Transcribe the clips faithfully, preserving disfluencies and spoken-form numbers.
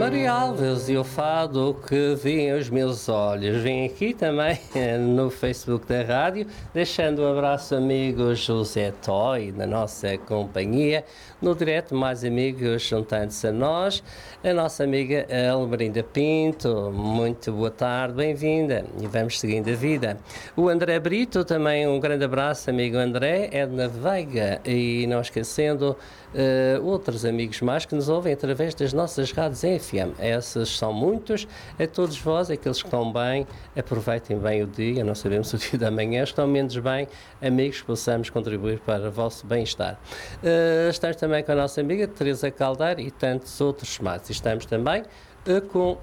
Maria Alves e o fado que vem aos meus olhos. Vem aqui também no Facebook da rádio, deixando um abraço amigo José Toy, na nossa companhia. No direto, mais amigos juntando-se a nós. A nossa amiga Almerinda Pinto, muito boa tarde, bem-vinda. E vamos seguindo a vida. O André Brito, também um grande abraço, amigo André. Edna Veiga, e não esquecendo uh, outros amigos mais que nos ouvem através das nossas rádios F M. Esses são muitos. A todos vós, aqueles que estão bem, aproveitem bem o dia. Não sabemos o dia da manhã. Estão menos bem, amigos, possamos contribuir para o vosso bem-estar. Uh, estamos também com a nossa amiga Teresa Caldeira e tantos outros mais. Estamos também uh, com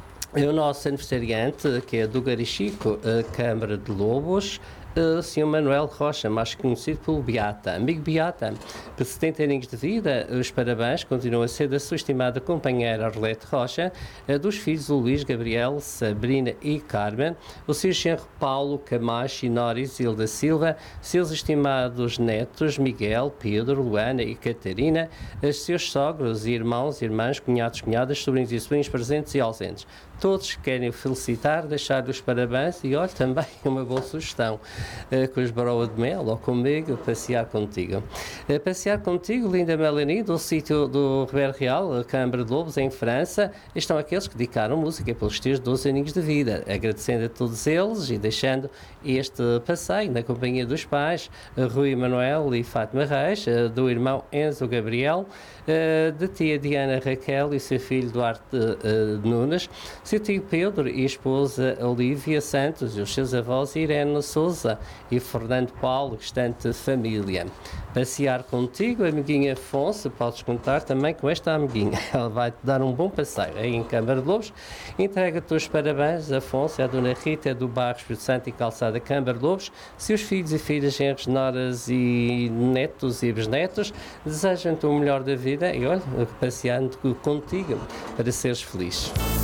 o nosso aniversariante, que é do Garichico, a Câmara de Lobos, o senhor Manuel Rocha, mais conhecido pelo Beata. Amigo Beata, por setenta anos de vida, os parabéns continuam a ser da sua estimada companheira Arlete Rocha, dos filhos Luís, Gabriel, Sabrina e Carmen, o seu genro Paulo Camacho e Noris Hilda Silva, seus estimados netos Miguel, Pedro, Luana e Catarina, os seus sogros, irmãos, irmãs, cunhados, cunhadas, sobrinhos e sobrinhos presentes e ausentes. Todos querem felicitar, deixar os parabéns e, olha, também uma boa sugestão, uh, com os broa de mel ou comigo, passear contigo. Uh, passear contigo, linda Melanie, do sítio do Ribeiro Real, Câmara de Lobos, em França, estão aqueles que dedicaram música pelos teus doze aninhos de vida. Agradecendo a todos eles e deixando este passeio na companhia dos pais, uh, Rui Manuel e Fátima Reis, uh, do irmão Enzo Gabriel, uh, da tia Diana Raquel e seu filho Duarte uh, Nunes, seu tio Pedro e esposa Olívia Santos e os seus avós Irene Souza e Fernando Paulo, restante família. Passear contigo, amiguinha Afonso, podes contar também com esta amiguinha. Ela vai-te dar um bom passeio aí em Câmara de Lobos. Entrega-te os parabéns, Afonso, à dona Rita do Bairro Espírito Santo e Calçada Câmara de Lobos, seus filhos e filhas, genros, noras e netos e bisnetos, desejam-te o melhor da vida e olha, passeando contigo para seres feliz.